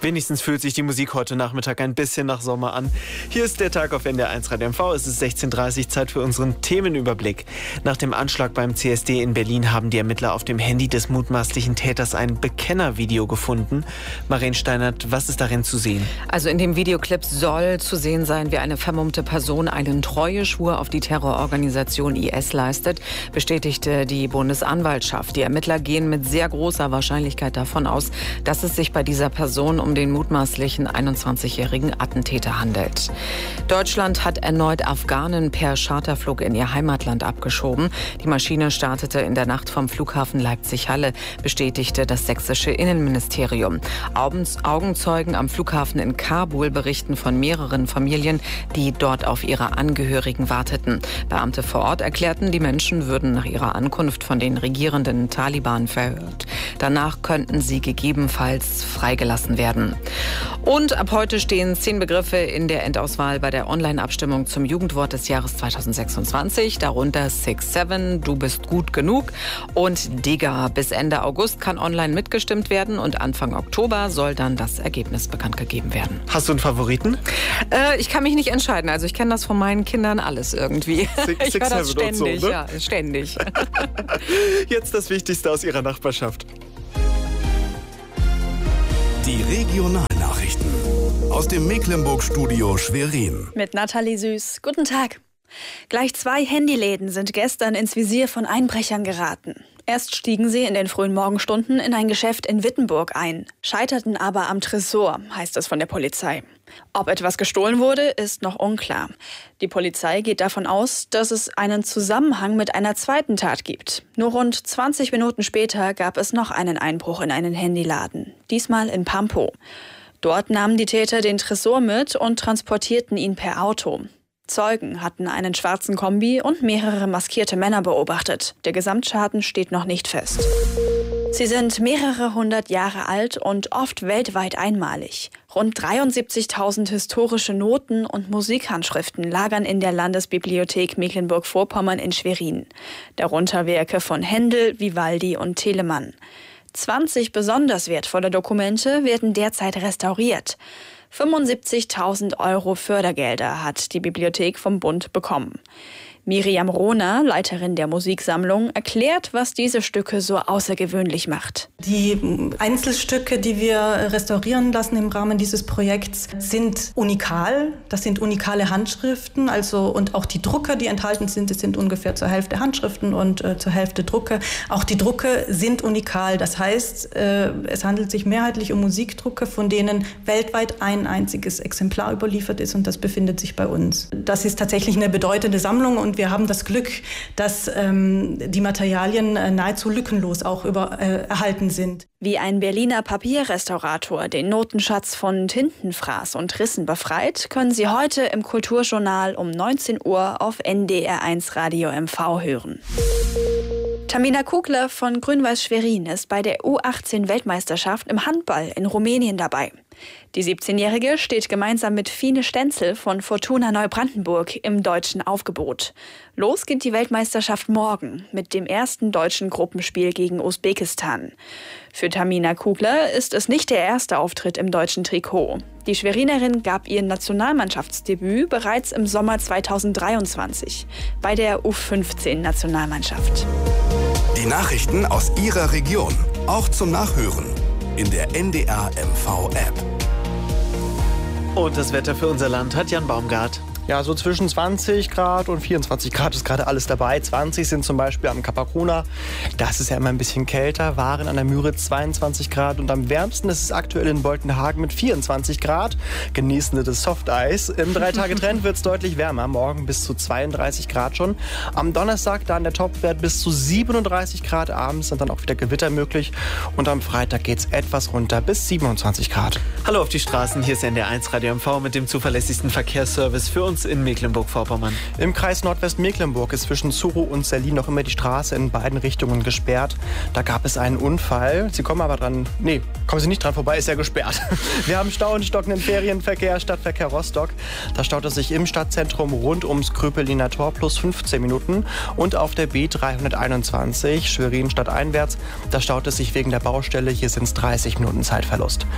Wenigstens fühlt sich die Musik heute Nachmittag ein bisschen nach Sommer an. Hier ist der Tag auf NDR1 Radio MV. Es ist 16:30 Uhr, Zeit für unseren Themenüberblick. Nach dem Anschlag beim CSD in Berlin haben die Ermittler auf dem Handy des mutmaßlichen Täters ein Bekennervideo gefunden. Maren Steinert, was ist darin zu sehen? Also in dem Videoclip soll zu sehen sein, wie eine vermummte Person einen Treueschwur auf die Terrororganisation IS leistet, bestätigte die Bundesanwaltschaft. Die Ermittler gehen mit sehr großer Wahrscheinlichkeit davon aus, dass es sich bei dieser Person um den mutmaßlichen 21-jährigen Attentäter handelt. Deutschland hat erneut Afghanen per Charterflug in ihr Heimatland abgeschoben. Die Maschine startete in der Nacht vom Flughafen Leipzig-Halle, bestätigte das sächsische Innenministerium. Augenzeugen am Flughafen in Kabul berichten von mehreren Familien, die dort auf ihre Angehörigen warteten. Beamte vor Ort erklärten, die Menschen würden nach ihrer Ankunft von den regierenden Taliban verhört. Danach könnten sie gegebenenfalls freigelassen werden. Und ab heute stehen 10 Begriffe in der Endauswahl bei der Online-Abstimmung zum Jugendwort des Jahres 2026. Darunter 6-7, du bist gut genug und Digga. Bis Ende August kann online mitgestimmt werden und Anfang Oktober soll dann das Ergebnis bekannt gegeben werden. Hast du einen Favoriten? Ich kann mich nicht entscheiden. Also ich kenne das von meinen Kindern alles irgendwie. Ich höre das ständig, so, ne? Ja, ständig. Jetzt das Wichtigste aus Ihrer Nachbarschaft. Die Regionalnachrichten aus dem Mecklenburg-Studio Schwerin. Mit Nathalie Süß. Guten Tag. Gleich 2 Handyläden sind gestern ins Visier von Einbrechern geraten. Erst stiegen sie in den frühen Morgenstunden in ein Geschäft in Wittenburg ein, scheiterten aber am Tresor, heißt es von der Polizei. Ob etwas gestohlen wurde, ist noch unklar. Die Polizei geht davon aus, dass es einen Zusammenhang mit einer zweiten Tat gibt. Nur rund 20 Minuten später gab es noch einen Einbruch in einen Handyladen, diesmal in Pampow. Dort nahmen die Täter den Tresor mit und transportierten ihn per Auto. Zeugen hatten einen schwarzen Kombi und mehrere maskierte Männer beobachtet. Der Gesamtschaden steht noch nicht fest. Sie sind mehrere hundert Jahre alt und oft weltweit einmalig. Rund 73.000 historische Noten und Musikhandschriften lagern in der Landesbibliothek Mecklenburg-Vorpommern in Schwerin. Darunter Werke von Händel, Vivaldi und Telemann. 20 besonders wertvolle Dokumente werden derzeit restauriert. 75.000 € Fördergelder hat die Bibliothek vom Bund bekommen. Miriam Rohner, Leiterin der Musiksammlung, erklärt, was diese Stücke so außergewöhnlich macht. Die Einzelstücke, die wir restaurieren lassen im Rahmen dieses Projekts, sind unikal. Das sind unikale Handschriften, und auch die Drucke, die enthalten sind, das sind ungefähr zur Hälfte Handschriften und zur Hälfte Drucke. Auch die Drucke sind unikal. Das heißt, es handelt sich mehrheitlich um Musikdrucke, von denen weltweit ein einziges Exemplar überliefert ist, und das befindet sich bei uns. Das ist tatsächlich eine bedeutende Sammlung, und wir haben das Glück, dass die Materialien nahezu lückenlos auch erhalten sind. Wie ein Berliner Papierrestaurator den Notenschatz von Tintenfraß und Rissen befreit, können Sie heute im Kulturjournal um 19 Uhr auf NDR1 Radio MV hören. Tamina Kugler von Grün-Weiß Schwerin ist bei der U18-Weltmeisterschaft im Handball in Rumänien dabei. Die 17-Jährige steht gemeinsam mit Fine Stenzel von Fortuna Neubrandenburg im deutschen Aufgebot. Los geht die Weltmeisterschaft morgen mit dem ersten deutschen Gruppenspiel gegen Usbekistan. Für Tamina Kugler ist es nicht der erste Auftritt im deutschen Trikot. Die Schwerinerin gab ihr Nationalmannschaftsdebüt bereits im Sommer 2023 bei der U15-Nationalmannschaft. Die Nachrichten aus Ihrer Region, auch zum Nachhören in der NDR MV-App. Und das Wetter für unser Land hat Jan Baumgart. Ja, so zwischen 20 Grad und 24 Grad ist gerade alles dabei. 20 sind zum Beispiel am Capacona. Das ist ja immer ein bisschen kälter. Waren an der Müritz 22 Grad. Und am wärmsten ist es aktuell in Boltenhagen mit 24 Grad. Genießen Sie das Softeis. Im 3-Tage-Trend wird es deutlich wärmer. Morgen bis zu 32 Grad schon. Am Donnerstag dann der Topwert bis zu 37 Grad. Abends sind dann auch wieder Gewitter möglich. Und am Freitag geht es etwas runter bis 27 Grad. Hallo auf die Straßen. Hier ist NDR1 Radio MV mit dem zuverlässigsten Verkehrsservice für uns in Mecklenburg-Vorpommern. Im Kreis Nordwestmecklenburg ist zwischen Zuro und Serlin noch immer die Straße in beiden Richtungen gesperrt. Da gab es einen Unfall. Sie kommen aber dran. Nee, kommen Sie nicht dran vorbei, ist ja gesperrt. Wir haben Stau und stockenden Ferienverkehr, Stadtverkehr Rostock. Da staut es sich im Stadtzentrum rund ums Kröpeliner Tor plus 15 Minuten. Und auf der B321 Schwerin stadteinwärts, da staut es sich wegen der Baustelle. Hier sind es 30 Minuten Zeitverlust.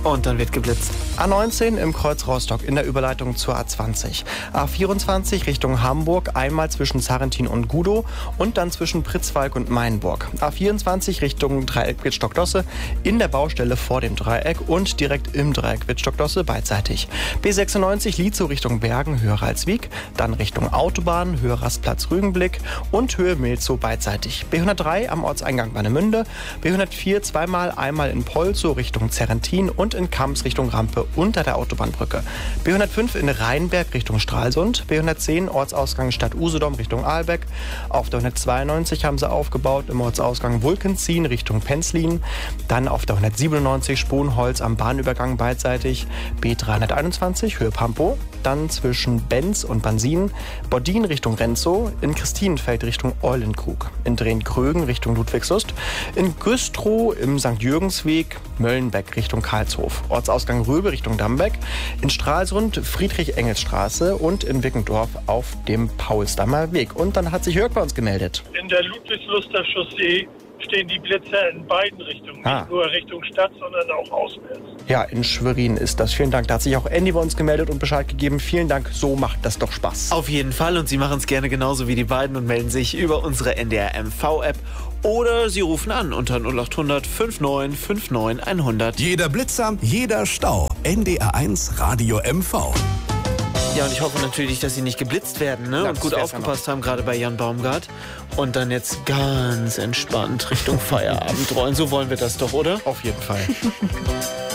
Und dann wird geblitzt. A19 im Kreuz Rostock in der Überleitung zur A20. A24 Richtung Hamburg, einmal zwischen Sarrentin und Gudow und dann zwischen Pritzwalk und Mainburg. A24 Richtung Dreieck Wittstock-Dosse in der Baustelle vor dem Dreieck und direkt im Dreieck Wittstock-Dosse beidseitig. B96 Lietzow Richtung Bergen, Höhe Ralswiek, dann Richtung Autobahn, Höhe Rastplatz Rügenblick und Höhe Milzow beidseitig. B103 am Ortseingang Warnemünde, B104 zweimal, einmal in Polzow Richtung Zerrentin und in Kams Richtung Rampe unter der Autobahnbrücke. B105 in Rheinberg Richtung Stralsund, B110 Ortsausgang Stadt Usedom Richtung Ahlbeck. Auf der 192 haben sie aufgebaut im Ortsausgang Wulkenzien Richtung Penzlin. Dann auf der 197 Sponholz am Bahnübergang beidseitig. B321 Höhe Pampow. Dann zwischen Benz und Bansin. Bordin Richtung Renzow. In Christinenfeld Richtung Eulenkrug. In Drehn-Krögen Richtung Ludwigslust. In Güstrow im St. Jürgensweg. Möllenbeck Richtung Karlshof. Ortsausgang Röbe Richtung Dambeck. In Stralsund Friedrich-Engels-Straße und in Wickendorf auf dem Paulsdammer Weg. Und dann hat sich Jörg bei uns gemeldet. In der Ludwigsluster Chaussee stehen die Blitzer in beiden Richtungen. Nicht nur Richtung Stadt, sondern auch auswärts. Ja, in Schwerin ist das. Vielen Dank. Da hat sich auch Andy bei uns gemeldet und Bescheid gegeben. Vielen Dank. So macht das doch Spaß. Auf jeden Fall. Und Sie machen es gerne genauso wie die beiden und melden sich über unsere NDR-MV-App. Oder Sie rufen an unter 0800 59 59 100. Jeder Blitzer, jeder Stau. NDR1 Radio MV. Ja, und ich hoffe natürlich, dass Sie nicht geblitzt werden, ne? Und gut aufgepasst haben, gerade bei Jan Baumgart. Und dann jetzt ganz entspannt Richtung Feierabend rollen. So wollen wir das doch, oder? Auf jeden Fall.